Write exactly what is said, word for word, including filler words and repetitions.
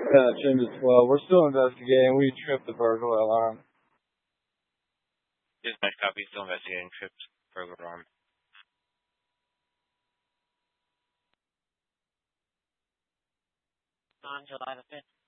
Uh, Chambers twelve. We're still investigating. We tripped the burglar alarm. Dispatch copy, still investigating tripped burglar alarm. On July the fifth.